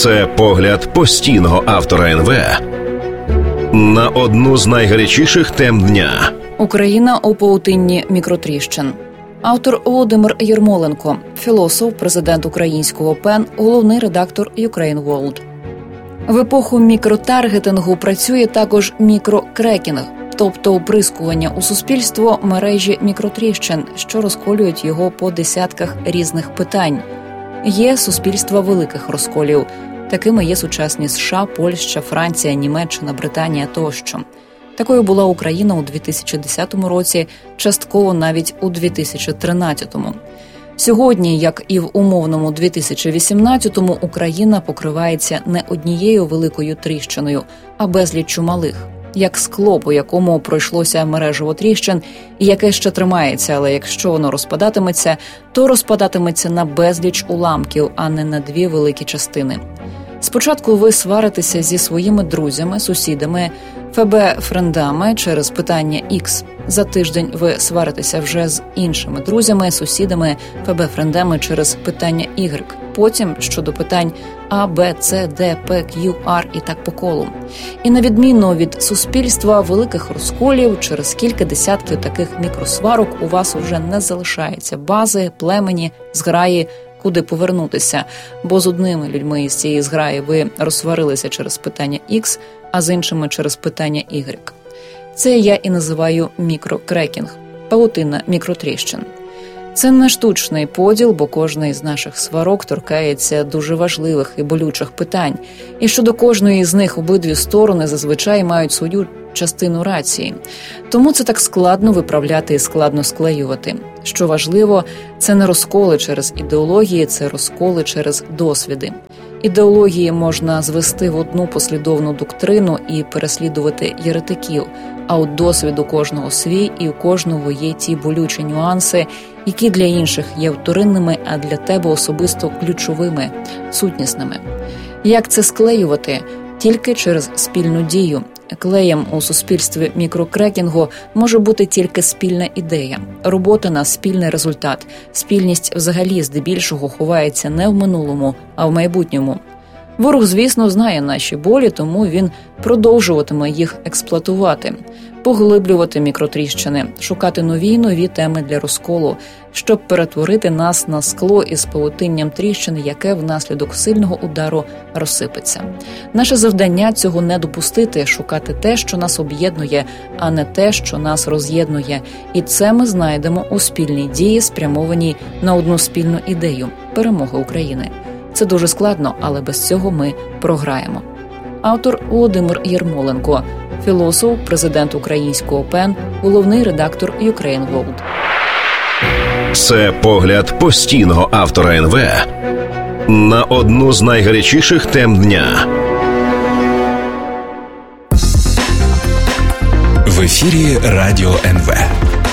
Це погляд постійного автора НВ на одну з найгарячіших тем дня. Україна у павутинні мікротріщин. Автор Володимир Єрмоленко, філософ, президент українського ПЕН, головний редактор Ukraine World. В епоху мікротаргетингу працює також мікрокрекінг, тобто оприскування у суспільство мережі мікротріщин, що розколюють його по десятках різних питань. Є суспільства великих розколів. Такими є сучасні США, Польща, Франція, Німеччина, Британія тощо. Такою була Україна у 2010 році, частково навіть у 2013-му. Сьогодні, як і в умовному 2018-му, Україна покривається не однією великою тріщиною, а безліччю малих. Як скло, по якому пройшлося мережево тріщин, і яке ще тримається, але якщо воно розпадатиметься, то розпадатиметься на безліч уламків, а не на дві великі частини. Спочатку ви сваритеся зі своїми друзями, сусідами, ФБ-френдами через питання X. За тиждень ви сваритеся вже з іншими друзями, сусідами, ФБ-френдами через питання Y. Потім щодо питань А, Б, С, Д, П, Q, Р і так по колу. І на відміну від суспільства великих розколів, через кілька десятків таких мікросварок у вас уже не залишається бази, племені, зграї, куди повернутися, бо з одними людьми із цієї зграї ви розсварилися через питання X, а з іншими через питання Y. Це я і називаю мікрокрекінг, павутина мікротріщин. Це не штучний поділ, бо кожна із наших сварок торкається дуже важливих і болючих питань. І щодо кожної з них обидві сторони зазвичай мають свою частину рації. Тому це так складно виправляти і складно склеювати. Що важливо, це не розколи через ідеології, це розколи через досвіди. Ідеології можна звести в одну послідовну доктрину і переслідувати єретиків, а от досвід у кожного свій, і у кожного є ті болючі нюанси, які для інших є вторинними, а для тебе особисто ключовими, сутнісними. Як це склеювати? Тільки через спільну дію. Клеєм у суспільстві мікрокрекінгу може бути тільки спільна ідея, робота на спільний результат. Спільність взагалі здебільшого ховається не в минулому, а в майбутньому. Ворог, звісно, знає наші болі, тому він продовжуватиме їх експлуатувати, поглиблювати мікротріщини, шукати нові й нові теми для розколу, щоб перетворити нас на скло із павутинням тріщин, яке внаслідок сильного удару розсипеться. Наше завдання – цього не допустити, шукати те, що нас об'єднує, а не те, що нас роз'єднує. І це ми знайдемо у спільній дії, спрямованій на одну спільну ідею – перемоги України. Це дуже складно, але без цього ми програємо. Автор Володимир Єрмоленко, філософ, президент українського ПЕН, головний редактор Ukraine World. Це погляд постійного автора НВ на одну з найгарячіших тем дня. В ефірі Радіо НВ.